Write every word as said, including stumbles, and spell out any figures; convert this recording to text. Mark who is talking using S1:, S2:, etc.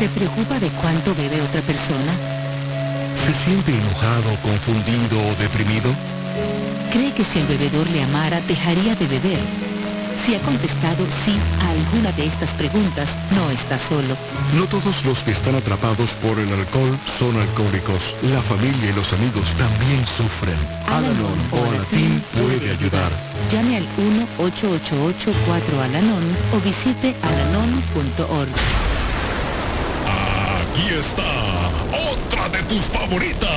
S1: ¿Se preocupa de cuánto bebe otra persona?
S2: ¿Se siente enojado, confundido o deprimido?
S1: ¿Cree que si el bebedor le amara, dejaría de beber? Si ha contestado sí a alguna de estas preguntas, no está solo.
S2: No todos los que están atrapados por el alcohol son alcohólicos. La familia y los amigos también sufren. Al-Anon o Alatín puede ayudar.
S1: Llame al uno ocho ocho ocho cuatro Al-Anon o visite alanon punto org.
S3: Aquí está otra de tus favoritas.